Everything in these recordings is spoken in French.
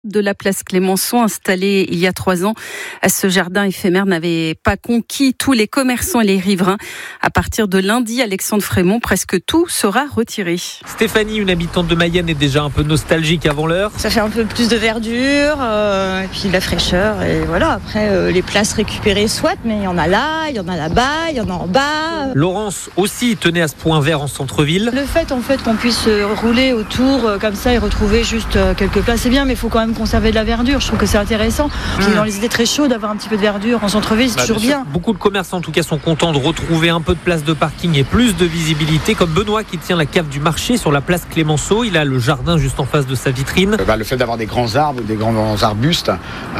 de la place Clémenceau, installé il y a 3 ans. Ce jardin éphémère n'avait pas conquis tous les commerçants et les riverains. À partir de lundi, Alexandre Frémont, presque tout sera retiré. Stéphanie, une habitante de Mayenne, est déjà un peu nostalgique avant l'heure. Ça fait un peu plus de verdure, et puis de la fraîcheur. Et voilà, après, les places récupérées, soit, mais il y en a là, il y en a là-bas, il y en a en bas. Laurence aussi tenait à ce point vert en centre-ville. Le fait qu'on puisse rouler autour comme ça et retrouver juste quelques places, c'est bien, mais il faut quand même conserver de la verdure. Je trouve que c'est intéressant. Puis dans les idées très chaudes, d'avoir un petit peu de verdure en centre-ville, c'est toujours bien. Beaucoup de commerçants, en tout cas, sont contents de retrouver un peu de place de parking et plus de visibilité, comme Benoît qui tient la cave du marché sur la place Clémenceau. Il a le jardin juste en face de sa vitrine. Le fait d'avoir des grands arbres, des grands arbustes,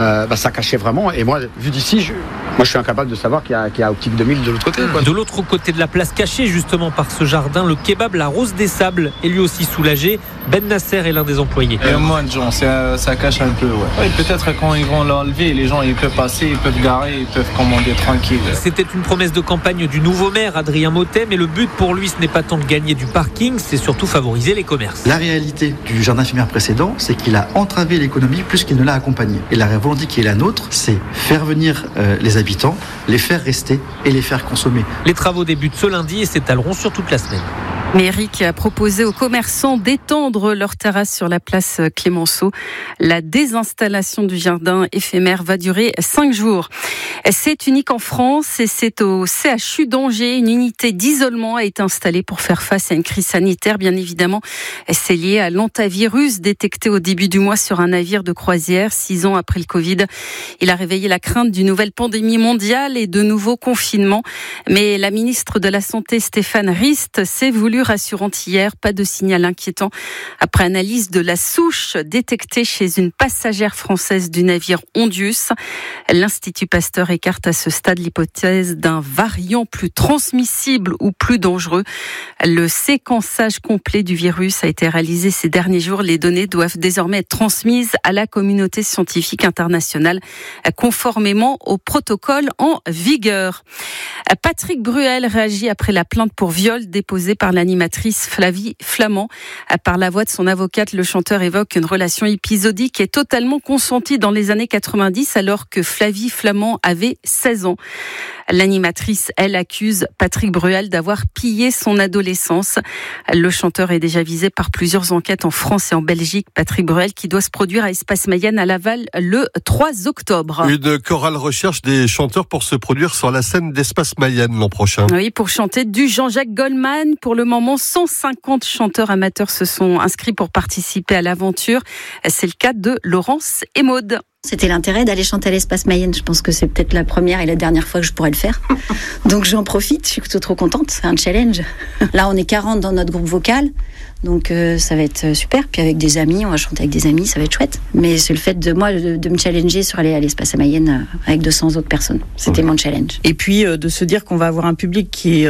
ça cachait vraiment. Et moi, vu d'ici, je suis incapable de savoir qu'il y a Optique 2000 de l'autre côté. De l'autre côté de la place, cachée justement par ce jardin, le kebab La Rose des Sables est lui aussi soulagé. Ben Nasser est l'un des employés. Il y a moins de gens, ça cache un peu. Ouais, peut-être quand ils vont l'enlever, les gens ils peuvent passer, ils peuvent garer, ils peuvent commander tranquille. C'était une promesse de campagne du nouveau maire Adrien Mottet, mais le but pour lui, ce n'est pas tant de gagner du parking, c'est surtout favoriser les commerces. La réalité du jardin éphémère précédent, c'est qu'il a entravé l'économie plus qu'il ne l'a accompagné. Et la volonté qui est la nôtre, c'est faire venir les habitants, les faire rester et les faire consommer. Les travaux débutent ce lundi et s'étaleront sur toute la semaine. Mairie qui a proposé aux commerçants d'étendre leur terrasse sur la place Clémenceau. La désinstallation du jardin éphémère va durer 5 jours. C'est unique en France et c'est au CHU d'Angers. Une unité d'isolement a été installée pour faire face à une crise sanitaire. Bien évidemment, c'est lié à l'hantavirus détecté au début du mois sur un navire de croisière 6 ans après le Covid. Il a réveillé la crainte d'une nouvelle pandémie mondiale et de nouveaux confinements. Mais la ministre de la Santé, Stéphane Rist, s'est voulu rassurante hier. Pas de signal inquiétant après analyse de la souche détectée chez une passagère française du navire Ondius. L'Institut Pasteur écarte à ce stade l'hypothèse d'un variant plus transmissible ou plus dangereux. Le séquençage complet du virus a été réalisé ces derniers jours. Les données doivent désormais être transmises à la communauté scientifique internationale conformément au protocole en vigueur. Patrick Bruel réagit après la plainte pour viol déposée par l'animatrice Flavie Flament. Par la voix de son avocate, le chanteur évoque une relation épisodique et totalement consentie dans les années 90 alors que Flavie Flament avait 16 ans. L'animatrice, elle, accuse Patrick Bruel d'avoir pillé son adolescence. Le chanteur est déjà visé par plusieurs enquêtes en France et en Belgique. Patrick Bruel qui doit se produire à Espace Mayenne à Laval le 3 octobre. Une chorale recherche des chanteurs pour se produire sur la scène d'Espace Mayenne l'an prochain. Oui, pour chanter du Jean-Jacques Goldman. Pour le moment, 150 chanteurs amateurs se sont inscrits pour participer à l'aventure. C'est le cas de Laurence et Maude. C'était l'intérêt d'aller chanter à l'Espace Mayenne. Je pense que c'est peut-être la première et la dernière fois que je pourrais le faire. Donc j'en profite, je suis plutôt trop contente. C'est un challenge. Là, on est 40 dans notre groupe vocal. Donc ça va être super. Puis avec des amis, on va chanter avec des amis, ça va être chouette. Mais c'est le fait de moi de me challenger sur aller à l'Espace Mayenne avec 200 autres personnes. C'était mon challenge. Et puis de se dire qu'on va avoir un public qui est...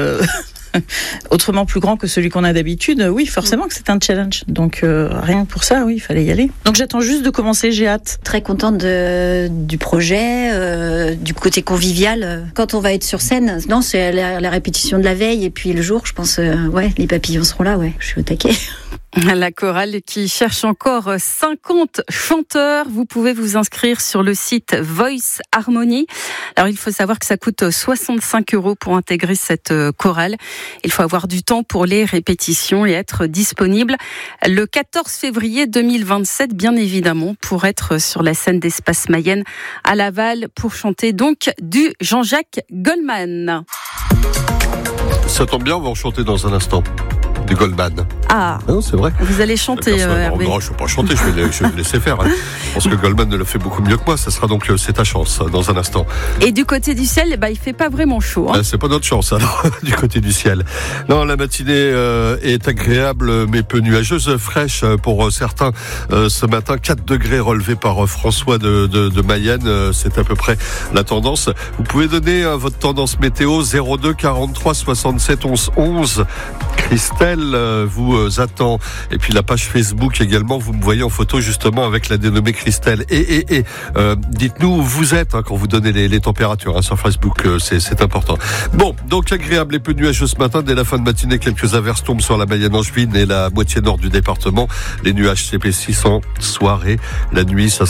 autrement plus grand que celui qu'on a d'habitude, oui, forcément que c'est un challenge. Donc rien que pour ça, oui, il fallait y aller. Donc j'attends juste de commencer, j'ai hâte. Très contente du projet, du côté convivial. Quand on va être sur scène, non, c'est la répétition de la veille et puis le jour, je pense, les papillons seront là, je suis au taquet. La chorale qui cherche encore 50 chanteurs. Vous pouvez vous inscrire sur le site Voice Harmony. Alors, il faut savoir que ça coûte 65 € pour intégrer cette chorale. Il faut avoir du temps pour les répétitions et être disponible le 14 février 2027, bien évidemment, pour être sur la scène d'Espace Mayenne à Laval pour chanter donc du Jean-Jacques Goldman. Ça tombe bien, on va en chanter dans un instant. Du Goldman. Ah, non, c'est vrai. Vous allez chanter, Hervé. Non, je ne vais pas chanter, je vais le laisser faire. Je pense que Goldman ne le fait beaucoup mieux que moi. Ça sera donc c'est ta chance dans un instant. Et du côté du ciel, il fait pas vraiment chaud. C'est pas notre chance alors du côté du ciel. Non, la matinée est agréable mais peu nuageuse, fraîche pour certains. Ce matin, 4 degrés relevés par François de Mayenne. C'est à peu près la tendance. Vous pouvez donner votre tendance météo 02 43 67 11 11. Christelle Christelle vous attend. Et puis la page Facebook également, vous me voyez en photo justement avec la dénommée Christelle. Et dites-nous où vous êtes quand vous donnez les températures sur Facebook, c'est important. Bon, donc agréable et peu nuageux ce matin. Dès la fin de matinée, quelques averses tombent sur la Mayenne-Angevine et la moitié nord du département. Les nuages s'épaississent en soirée. La nuit, ça